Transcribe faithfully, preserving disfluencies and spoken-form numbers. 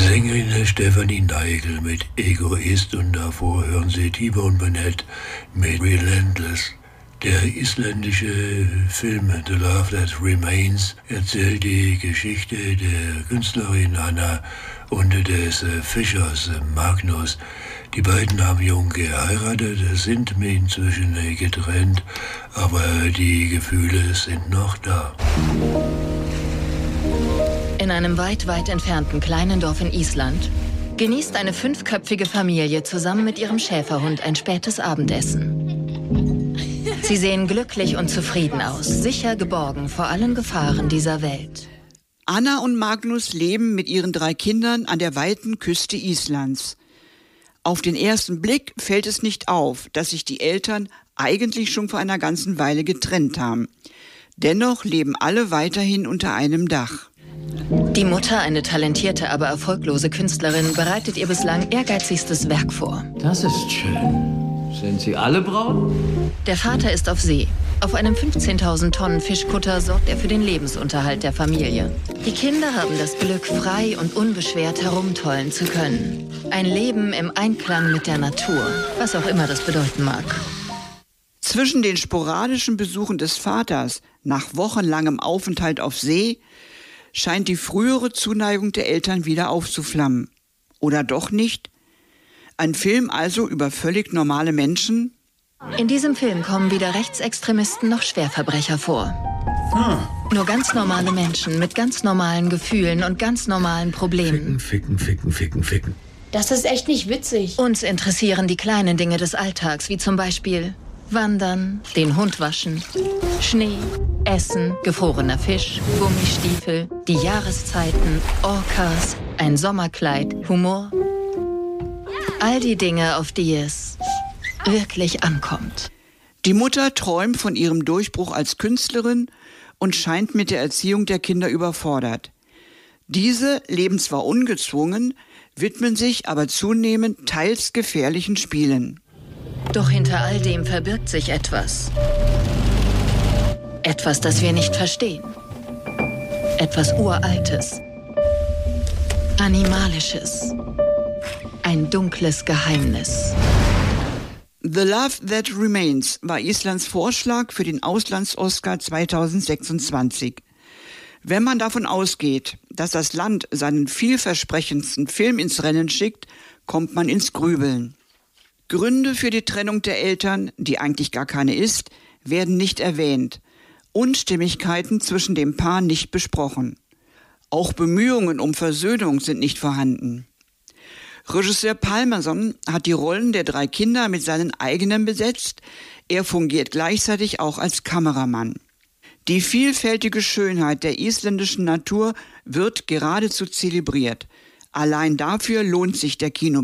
Sängerin Stefanie Neigel mit Egoist und davor hören Sie T-Bone Burnett mit Relentless. Der isländische Film The Love That Remains erzählt die Geschichte der Künstlerin Anna und des Fischers Magnus. Die beiden haben jung geheiratet, sind inzwischen getrennt, aber die Gefühle sind noch da. In einem weit, weit entfernten kleinen Dorf in Island genießt eine fünfköpfige Familie zusammen mit ihrem Schäferhund ein spätes Abendessen. Sie sehen glücklich und zufrieden aus, sicher geborgen vor allen Gefahren dieser Welt. Anna und Magnus leben mit ihren drei Kindern an der weiten Küste Islands. Auf den ersten Blick fällt es nicht auf, dass sich die Eltern eigentlich schon vor einer ganzen Weile getrennt haben. Dennoch leben alle weiterhin unter einem Dach. Die Mutter, eine talentierte, aber erfolglose Künstlerin, bereitet ihr bislang ehrgeizigstes Werk vor. Das ist schön. Sind Sie alle braun? Der Vater ist auf See. Auf einem fünfzehntausend Tonnen Fischkutter sorgt er für den Lebensunterhalt der Familie. Die Kinder haben das Glück, frei und unbeschwert herumtollen zu können. Ein Leben im Einklang mit der Natur, was auch immer das bedeuten mag. Zwischen den sporadischen Besuchen des Vaters nach wochenlangem Aufenthalt auf See scheint die frühere Zuneigung der Eltern wieder aufzuflammen. Oder doch nicht? Ein Film also über völlig normale Menschen? In diesem Film kommen weder Rechtsextremisten noch Schwerverbrecher vor. Hm. Nur ganz normale Menschen mit ganz normalen Gefühlen und ganz normalen Problemen. Ficken, ficken, ficken, ficken, ficken. Das ist echt nicht witzig. Uns interessieren die kleinen Dinge des Alltags, wie zum Beispiel Wandern, den Hund waschen, Schnee, Essen, gefrorener Fisch, Gummistiefel, die Jahreszeiten, Orcas, ein Sommerkleid, Humor. All die Dinge, auf die es wirklich ankommt. Die Mutter träumt von ihrem Durchbruch als Künstlerin und scheint mit der Erziehung der Kinder überfordert. Diese leben zwar ungezwungen, widmen sich aber zunehmend teils gefährlichen Spielen. Doch hinter all dem verbirgt sich etwas. Etwas, das wir nicht verstehen. Etwas Uraltes. Animalisches. Ein dunkles Geheimnis. The Love That Remains war Islands Vorschlag für den Auslands-Oscar zweitausendsechsundzwanzig. Wenn man davon ausgeht, dass das Land seinen vielversprechendsten Film ins Rennen schickt, kommt man ins Grübeln. Gründe für die Trennung der Eltern, die eigentlich gar keine ist, werden nicht erwähnt. Unstimmigkeiten zwischen dem Paar nicht besprochen. Auch Bemühungen um Versöhnung sind nicht vorhanden. Regisseur Pálmason hat die Rollen der drei Kinder mit seinen eigenen besetzt. Er fungiert gleichzeitig auch als Kameramann. Die vielfältige Schönheit der isländischen Natur wird geradezu zelebriert. Allein dafür lohnt sich der Kino